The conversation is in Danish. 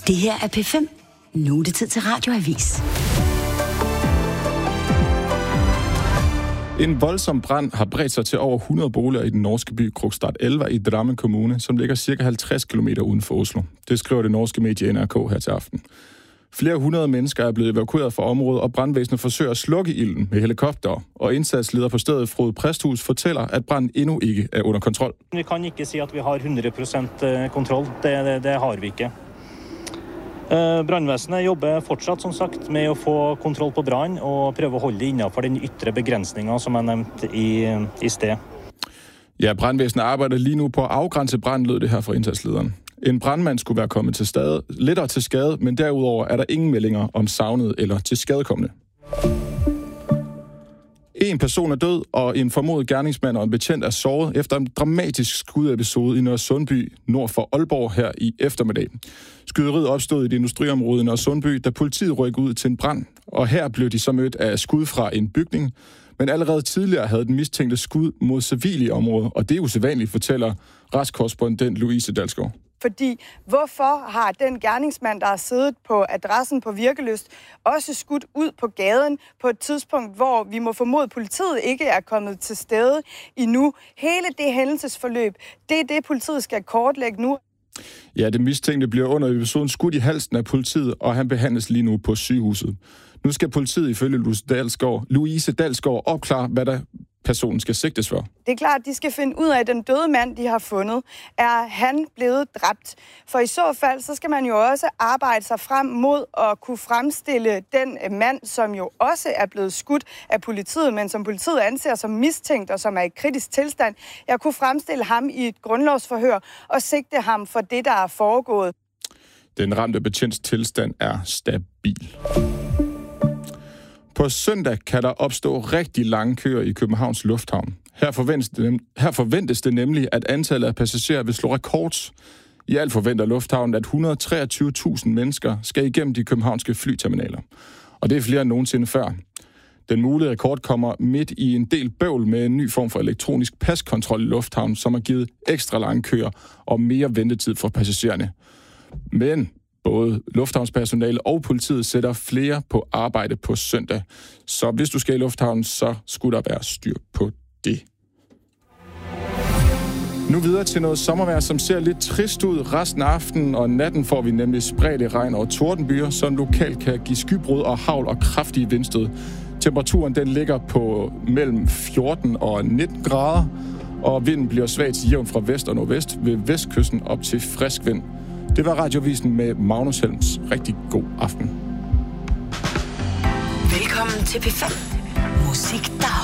Det her er P5. Nu er det tid til Radioavis. En voldsom brand har bredt sig til over 100 boliger i den norske by Krokstad Elva i Drammen Kommune, som ligger ca. 50 km uden for Oslo. Det skriver det norske medie NRK her til aften. Flere hundrede mennesker er blevet evakueret fra området, og brandvæsenet forsøger at slukke ilden med helikopter. Og indsatsleder på stedet, Frode Præsthus, fortæller, at branden endnu ikke er under kontrol. Vi kan ikke sige, at vi har 100% kontrol. Det har vi ikke. Brandvæsenet jobber fortsat, som sagt, med at få kontrol på brand og prøve at holde det inden for den ytre begrænsninger, som er nævnt i sted. Ja, brandvæsenet arbejder lige nu på at afgrænse brand, lød det her fra indsatslederen. En brandmand skulle være kommet lettere til skade, men derudover er der ingen meldinger om savnet eller til skadekommende. En person er død, og en formodet gerningsmand og en betjent er såret efter en dramatisk skudepisode i Nørresundby, nord for Aalborg her i eftermiddag. Skyderiet opstod i det industriområde i Nørresundby, da politiet rykkede ud til en brand, og her blev de så mødt af skud fra en bygning. Men allerede tidligere havde den mistænkte skud mod civile områder, og det er usædvanligt, fortæller retskorrespondent Louise Dalsgaard. Fordi hvorfor har den gerningsmand, der har siddet på adressen på Virkelyst, også skudt ud på gaden på et tidspunkt, hvor vi må formode, at politiet ikke er kommet til stede endnu? Hele det hændelsesforløb, det er det, politiet skal kortlægge nu. Ja, det mistænkte bliver under episoden skudt i halsen af politiet, og han behandles lige nu på sygehuset. Nu skal politiet ifølge Louise Dalsgaard opklare, hvad der personen skal sigtes for. Det er klart, at de skal finde ud af, at den døde mand, de har fundet, er han blevet dræbt. For i så fald, så skal man jo også arbejde sig frem mod at kunne fremstille den mand, som jo også er blevet skudt af politiet, men som politiet anser som mistænkt og som er i kritisk tilstand. Jeg kunne fremstille ham i et grundlovsforhør og sigte ham for det, der er foregået. Den ramte betjents tilstand er stabil. På søndag kan der opstå rigtig lange køer i Københavns Lufthavn. Her forventes det nemlig, at antallet af passagerer vil slå rekords. I alt forventer lufthavnen, at 123.000 mennesker skal igennem de københavnske flyterminaler. Og det er flere end nogensinde før. Den mulige rekord kommer midt i en del bøvl med en ny form for elektronisk paskontrol i lufthavnen, som har givet ekstra lange køer og mere ventetid for passagererne. Men både lufthavnspersonale og politiet sætter flere på arbejde på søndag. Så hvis du skal i lufthavnen, så skulle der være styr på det. Nu videre til noget sommervejr, som ser lidt trist ud. Resten af aftenen og natten får vi nemlig spredte regn og tordenbyer, som lokalt kan give skybrud og hagl og kraftige vindstød. Temperaturen den ligger på mellem 14 og 19 grader, og vinden bliver svag til jævn fra vest og nordvest ved vestkysten op til frisk vind. Det var Radiovisen med Magnus Helms. Rigtig god aften. Velkommen til P5. Musik, der